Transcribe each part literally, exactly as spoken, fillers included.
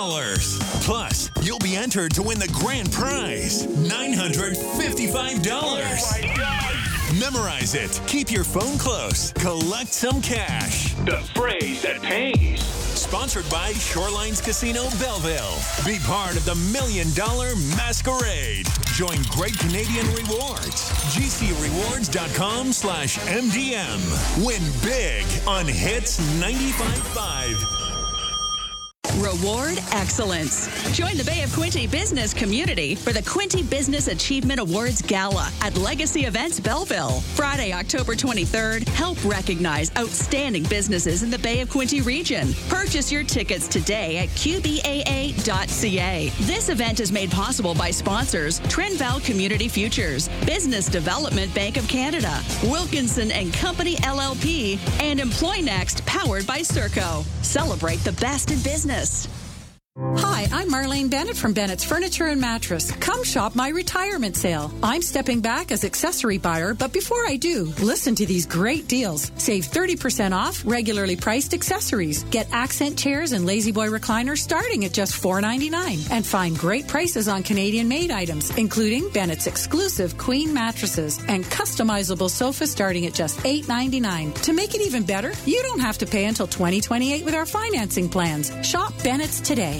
dollars. Plus, you'll be entered to win the grand prize, nine hundred fifty-five dollars. Oh my God. Memorize it. Keep your phone close. Collect some cash. The phrase that pays. Sponsored by Shorelines Casino Belleville. Be part of the Million Dollar Masquerade. Join Great Canadian Rewards. gcrewards.com slash MDM. Win big on Hits ninety-five point five. Reward excellence. Join the Bay of Quinte business community for the Quinte Business Achievement Awards Gala at Legacy Events Belleville. Friday, October twenty-third, help recognize outstanding businesses in the Bay of Quinte region. Purchase your tickets today at q b a a dot c a. This event is made possible by sponsors Trenval Community Futures, Business Development Bank of Canada, Wilkinson and Company L L P, and Employ Next, powered by Serco. Celebrate the best in business. Hi, I'm Marlene Bennett from Bennett's Furniture and Mattress. Come shop my retirement sale. I'm stepping back as accessory buyer, but before I do, listen to these great deals. Save thirty percent off regularly priced accessories. Get accent chairs and Lazy Boy recliners starting at just four ninety-nine. And find great prices on Canadian-made items, including Bennett's exclusive queen mattresses and customizable sofas starting at just eight ninety-nine. To make it even better, you don't have to pay until twenty twenty-eight with our financing plans. Shop Bennett's today.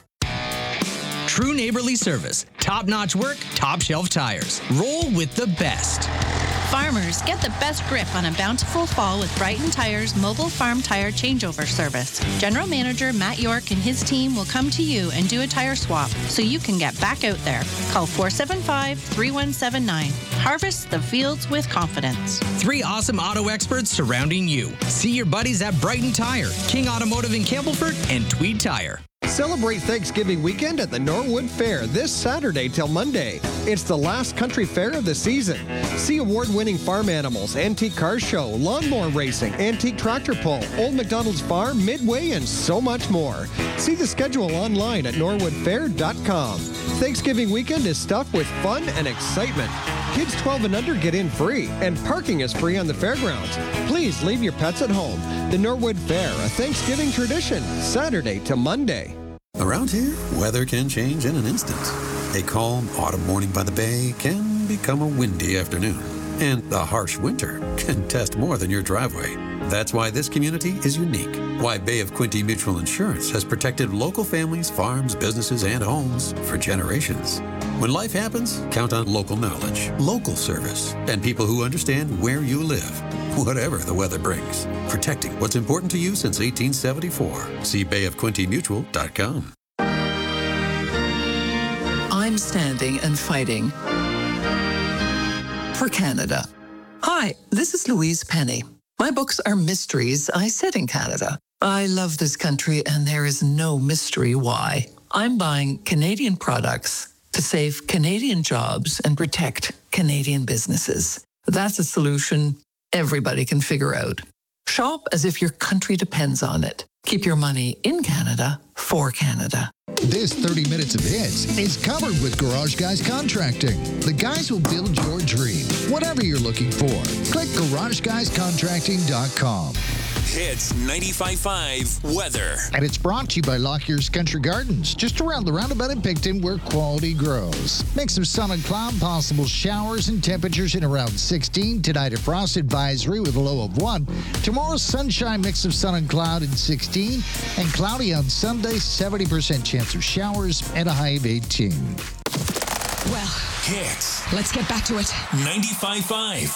True neighborly service, top-notch work, top-shelf tires. Roll with the best. Farmers, get the best grip on a bountiful fall with Brighton Tires Mobile Farm Tire Changeover Service. General Manager Matt York and his team will come to you and do a tire swap so you can get back out there. Call four seven five, three one seven nine. Harvest the fields with confidence. Three awesome auto experts surrounding you. See your buddies at Brighton Tire, King Automotive in Campbellford, and Tweed Tire. Celebrate Thanksgiving weekend at the Norwood Fair this Saturday till Monday. It's the last country fair of the season. See award-winning farm animals, antique car show, lawnmower racing, antique tractor pull, Old McDonald's Farm, Midway, and so much more. See the schedule online at norwood fair dot com. Thanksgiving weekend is stuffed with fun and excitement. Kids twelve and under get in free, and parking is free on the fairgrounds. Please leave your pets at home. The Norwood Fair, a Thanksgiving tradition, Saturday to Monday. Around here, weather can change in an instant. A calm autumn morning by the bay can become a windy afternoon. And a harsh winter can test more than your driveway. That's why this community is unique. Why Bay of Quinte Mutual Insurance has protected local families, farms, businesses, and homes for generations. When life happens, count on local knowledge, local service, and people who understand where you live, whatever the weather brings. Protecting what's important to you since eighteen seventy-four. See bay of quinte mutual dot com. I'm standing and fighting for Canada. Hi, this is Louise Penny. My books are mysteries I set in Canada. I love this country and there is no mystery why. I'm buying Canadian products to save Canadian jobs and protect Canadian businesses. That's a solution everybody can figure out. Shop as if your country depends on it. Keep your money in Canada for Canada. This thirty minutes of hits is covered with Garage Guys Contracting. The guys will build your dream, whatever you're looking for. Click garage guys contracting dot com. Hits ninety-five point five weather. And it's brought to you by Lockyer's Country Gardens, just around the roundabout in Picton where quality grows. Mix of sun and cloud, possible showers and temperatures in around sixteen. Tonight, a frost advisory with a low of one. Tomorrow, sunshine, mix of sun and cloud in sixteen. And cloudy on Sunday, seventy percent chance of showers and a high of eighteen. Well, Hits let's get back to it. ninety-five point five.